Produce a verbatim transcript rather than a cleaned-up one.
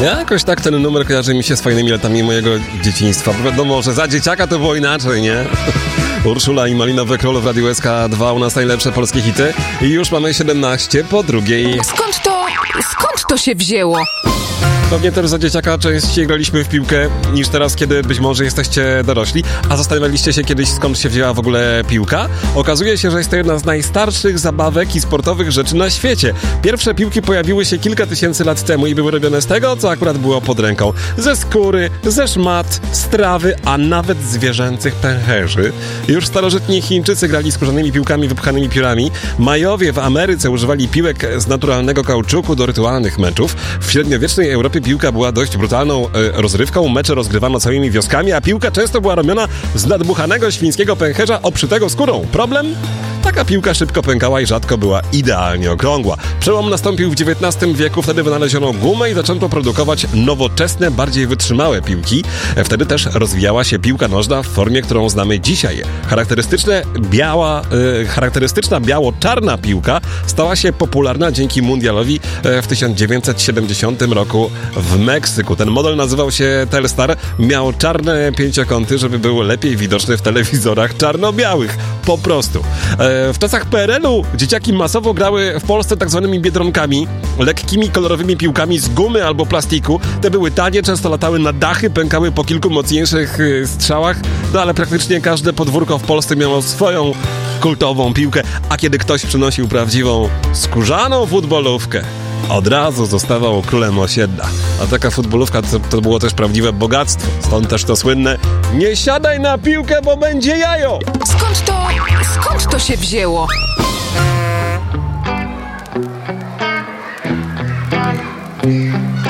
Jakoś tak ten numer kojarzy mi się z fajnymi latami mojego dzieciństwa. Bo wiadomo, że za dzieciaka to było inaczej, nie? Urszula i Malinowy Król w Radiu S K dwa, u nas najlepsze polskie hity. I już mamy siedemnaście po drugiej. Skąd to, skąd to się wzięło? Pewnie też za dzieciaka częściej graliśmy w piłkę niż teraz, kiedy być może jesteście dorośli. A zastanawialiście się kiedyś, skąd się wzięła w ogóle piłka? Okazuje się, że jest to jedna z najstarszych zabawek i sportowych rzeczy na świecie. Pierwsze piłki pojawiły się kilka tysięcy lat temu i były robione z tego, co akurat było pod ręką. Ze skóry, ze szmat, z trawy, a nawet zwierzęcych pęcherzy. Już starożytni Chińczycy grali skórzanymi piłkami wypchanymi piórami. Majowie w Ameryce używali piłek z naturalnego kauczuku do rytualnych meczów. W średniowiecznej Europie piłka była dość brutalną e, rozrywką, mecze rozgrywano całymi wioskami, a piłka często była robiona z nadmuchanego świńskiego pęcherza obszytego skórą. Problem? Taka piłka szybko pękała i rzadko była idealnie okrągła. Przełom nastąpił w dziewiętnastym wieku, wtedy wynaleziono gumę i zaczęto produkować nowoczesne, bardziej wytrzymałe piłki. Wtedy też rozwijała się piłka nożna w formie, którą znamy dzisiaj. Charakterystyczne biała, e, charakterystyczna biało-czarna piłka stała się popularna dzięki mundialowi e, w tysiąc dziewięćset siedemdziesiątym roku w Meksyku. Ten model nazywał się Telstar, miał czarne pięciokąty, żeby był lepiej widoczny w telewizorach czarno-białych. Po prostu. E, w czasach P R L-u dzieciaki masowo grały w Polsce tak zwanymi biedronkami, lekkimi, kolorowymi piłkami z gumy albo plastiku. Te były tanie, często latały na dachy, pękały po kilku mocniejszych y, strzałach, no ale praktycznie każde podwórko w Polsce miało swoją kultową piłkę, a kiedy ktoś przynosił prawdziwą skórzaną futbolówkę, od razu zostawał królem osiedla. A taka futbolówka to, to było też prawdziwe bogactwo. Stąd też to słynne: nie siadaj na piłkę, bo będzie jajo! Skąd to, skąd to się wzięło?